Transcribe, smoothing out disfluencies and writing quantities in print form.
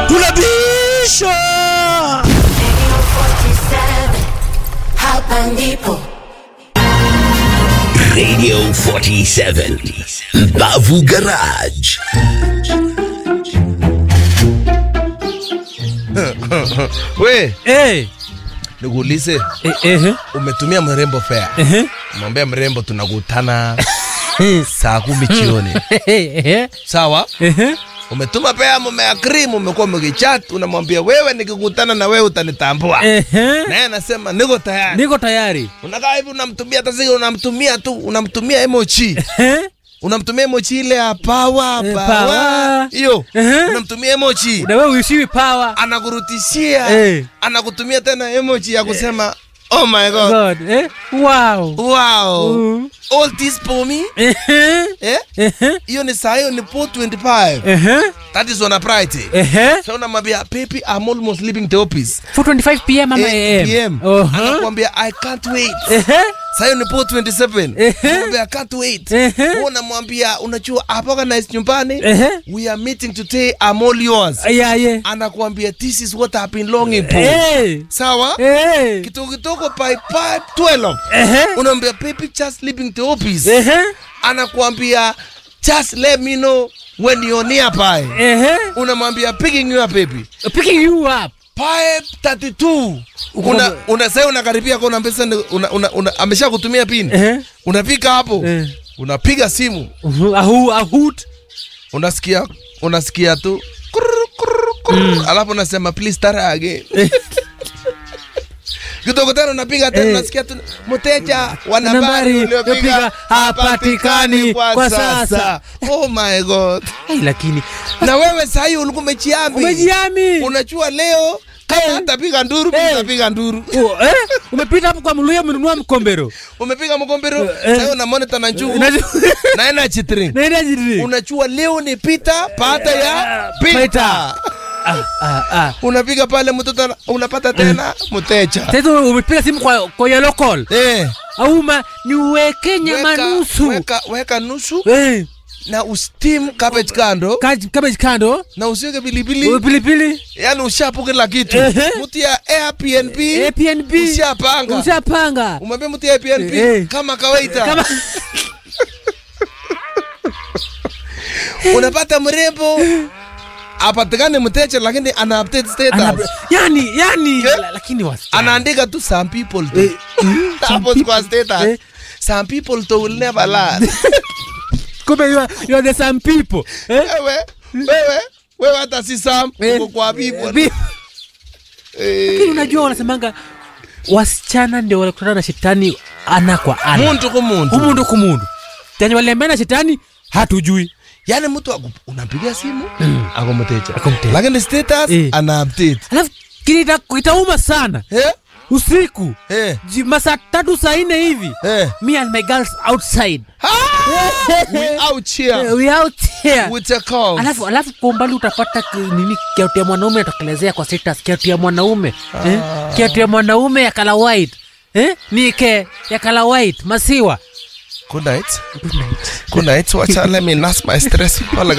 Tunabisha hapa ndipo Radio 47 Bavu Garage. We, nikuulize. Umetumia mrembo fair. Mwambie mrembo tunakutana saa 10 jioni. Sawa? Umetuma pea mumeagree, mmekuwa mkichat, unamwambia wewe nikikutana na wewe utanitambua. Naye anasema niko tayari. Niko tayari. Unakaa hivi unamtumia tasiki, unamtumia emoji. Unamtumia emoji ile ya power. Hiyo. Unamtumia emoji. Na wewe uishiwi power. Anakurutishia. Anakutumia tena emoji ya kusema oh my god. Wow. All this for me? Hiyo ni saa hiyo ni 4:25. That is on a Friday. So unamwambia baby I'm almost leaving the office. 4:25 p.m. ama a.m. Anakuambia I can't wait. Saa hiyo ni 4:27. Unamwambia I can't wait. Unamwambia unajua hapa organize nyumbani. We are meeting today, I'm all yours. Anakuambia this is what I've been longing for. Sawa? Kitoko by 12. Unamwambia baby just leaving the office. Anakuambia just let me know when you're nearby. Unamwambia picking you up baby. Picking you up. 5:32. Unasema unakaribia kwa unambesa amesha kutumia pin. Unafika hapo. Unapiga simu. Ahut. Unasikia tu. Alafu unasema please start again. Kitoko tena unapiga tena unasikia tu mteja wa nambari uliopiga hapatikani kwa sasa. Oh my god. Lakini na wewe sasa hiyo ulikuwa umejiami. Unajua leo kama hatapiga nduru utapiga nduru. Umepita hapo kwa Mluya umenunua mkombero. Umepiga mkombero sasa una monitor na njugu. Na energy drink. Unajua leo ni pita pata ya pita. Unapiga pale mtoto unapata tena mteja. Sasa umepiga simu kwa yellow call. Auma ni uweke nyama nusu. Weka nusu. Na usteam cabbage kando. Na usiweke pilipili. Yaani ushapoke la kitu. Mtu ya Airbnb. Ushapanga. Umwambie mtu ya Airbnb kama kawaida. Unapata mrembo. Apatikane mteja lakini ana update status. Yani lakini anaandika tu some people do. Hapo kwa status. Some people to will never learn. Kumbe you are the some people. Wewe hata si some uko kwa people. Lakini unajua wanasemanga wasichana ndio wanakutana na shetani ana kwa ana. Mundu kwa mundu. Tena wale mbona shetani hatujui. Yaani mtu unapigia simu ako mteja. Lakini status ana update. Alafu kitauma sana. Usiku. Masaa 3 saa 4 hivi. Me and my girls outside. We out here. With a call. Alafu kwa mbali utapata nini kiatu ya mwanaume atakelezea kwa status kiatu ya mwanaume. Kiatu ya mwanaume ya color white. Nike ya color white masiwa. Good night. Wacha let me nurse my stress.